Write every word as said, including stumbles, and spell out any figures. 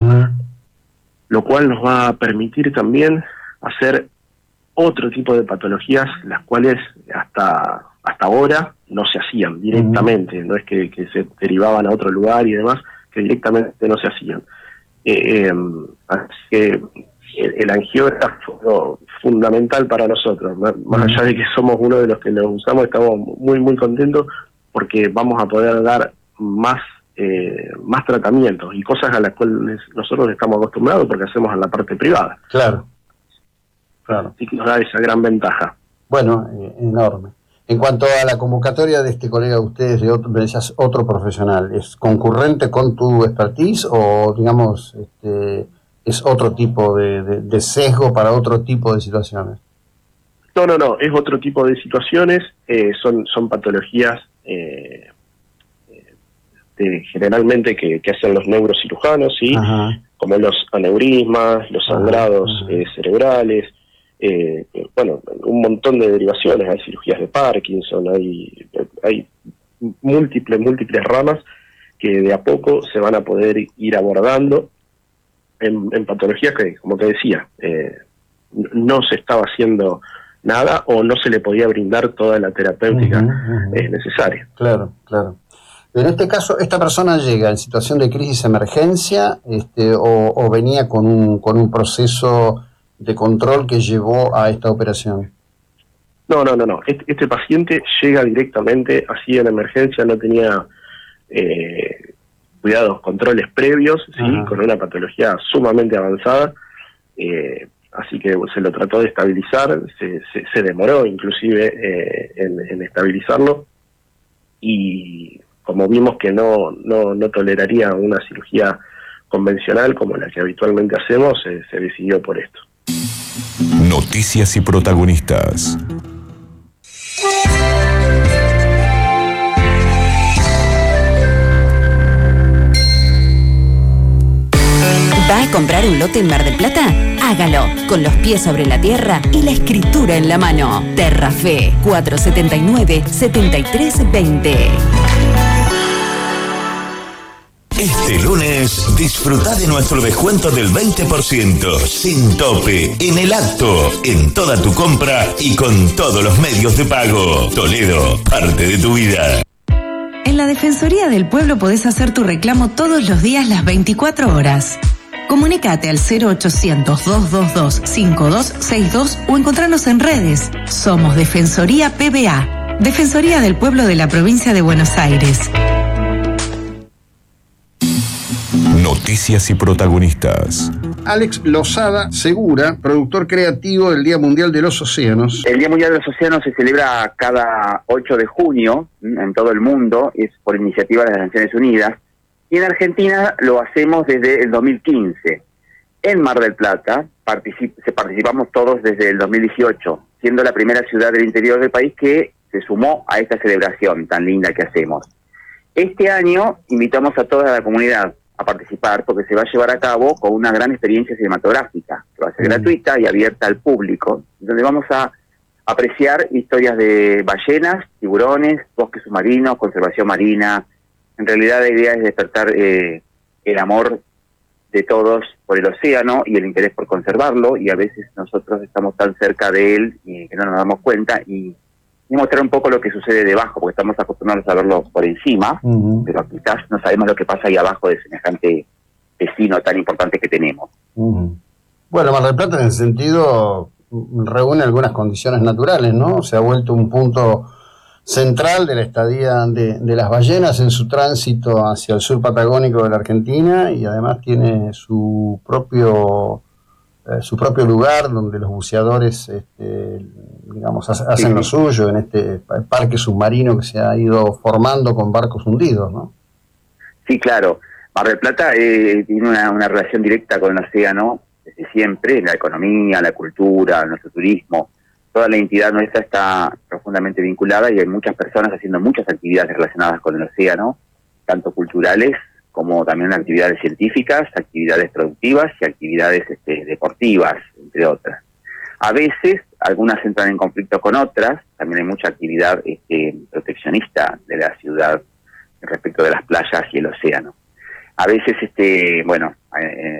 Uh-huh. Lo cual nos va a permitir también hacer otro tipo de patologías, las cuales hasta hasta ahora no se hacían directamente, uh-huh. no es que, que se derivaban a otro lugar y demás, que directamente no se hacían. Eh, eh, así que el, el angiógrafo fundamental para nosotros, más, uh-huh. más allá de que somos uno de los que lo usamos, estamos muy muy contentos porque vamos a poder dar más eh, más tratamientos y cosas a las cuales nosotros estamos acostumbrados porque hacemos en la parte privada. Claro, claro. Así que nos da esa gran ventaja. Bueno, eh, enorme. En cuanto a la convocatoria de este colega de ustedes, de otro, decías, otro profesional, ¿es concurrente con tu expertise o, digamos, este, es otro tipo de, de, de sesgo para otro tipo de situaciones? No, no, no, es otro tipo de situaciones, eh, son, son patologías eh, de, generalmente que, que hacen los neurocirujanos, ¿sí? Ajá. Como los aneurismas, los sangrados ajá, ajá. Eh, cerebrales, eh, bueno, un montón de derivaciones, hay cirugías de Parkinson, hay, hay múltiples, múltiples ramas que de a poco se van a poder ir abordando en, en patologías que, como te decía, eh, no se estaba haciendo nada o no se le podía brindar toda la terapéutica uh-huh, uh-huh. eh, necesaria. Claro, claro. En este caso, ¿esta persona llega en situación de crisis emergencia este, o, o venía con un, con un proceso de control que llevó a esta operación? No, no, no, no. Este, este paciente llega directamente así en emergencia, no tenía eh, cuidados, controles previos, sí, ajá. con una patología sumamente avanzada, eh, así que se lo trató de estabilizar, se, se, se demoró inclusive eh, en, en estabilizarlo y como vimos que no, no, no toleraría una cirugía convencional como la que habitualmente hacemos, se, se decidió por esto. Noticias y protagonistas. ¿Va a comprar un lote en Mar del Plata? Hágalo, con los pies sobre la tierra y la escritura en la mano. Terrafe, cuatro setenta y nueve, setenta y tres veinte. Este lunes, disfruta de nuestro descuento del veinte por ciento, sin tope, en el acto, en toda tu compra y con todos los medios de pago. Toledo, parte de tu vida. En la Defensoría del Pueblo podés hacer tu reclamo todos los días las veinticuatro horas. Comunicate al cero ochocientos, dos dos dos, cinco dos seis dos o encontranos en redes. Somos Defensoría P B A, Defensoría del Pueblo de la Provincia de Buenos Aires. Noticias y protagonistas. Alex Lozada Segura, productor creativo del Día Mundial de los Océanos. El Día Mundial de los Océanos se celebra cada ocho de junio en todo el mundo, es por iniciativa de las Naciones Unidas, y en Argentina lo hacemos desde el dos mil quince. En Mar del Plata particip- se participamos todos desde el dos mil dieciocho, siendo la primera ciudad del interior del país que se sumó a esta celebración tan linda que hacemos. Este año invitamos a toda la comunidad a participar porque se va a llevar a cabo con una gran experiencia cinematográfica, que va a ser mm. gratuita y abierta al público, donde vamos a apreciar historias de ballenas, tiburones, bosques submarinos, conservación marina. En realidad la idea es despertar eh, el amor de todos por el océano y el interés por conservarlo, y a veces nosotros estamos tan cerca de él y que no nos damos cuenta, y y mostrar un poco lo que sucede debajo, porque estamos acostumbrados a verlo por encima, uh-huh. pero quizás no sabemos lo que pasa ahí abajo de semejante vecino tan importante que tenemos. Uh-huh. Bueno, Mar del Plata en ese sentido reúne algunas condiciones naturales, ¿no? Se ha vuelto un punto central de la estadía de, de las ballenas en su tránsito hacia el sur patagónico de la Argentina, y además tiene su propio eh, su propio lugar donde los buceadores este, digamos hacen sí. lo suyo en este parque submarino que se ha ido formando con barcos hundidos, ¿no? Sí, claro. Mar del Plata eh, tiene una, una relación directa con el océano desde siempre, en la economía, la cultura, nuestro turismo. Toda la entidad nuestra está profundamente vinculada y hay muchas personas haciendo muchas actividades relacionadas con el océano, tanto culturales como también actividades científicas, actividades productivas y actividades este, deportivas, entre otras. A veces, algunas entran en conflicto con otras, también hay mucha actividad este, proteccionista de la ciudad respecto de las playas y el océano. A veces, este, bueno, eh,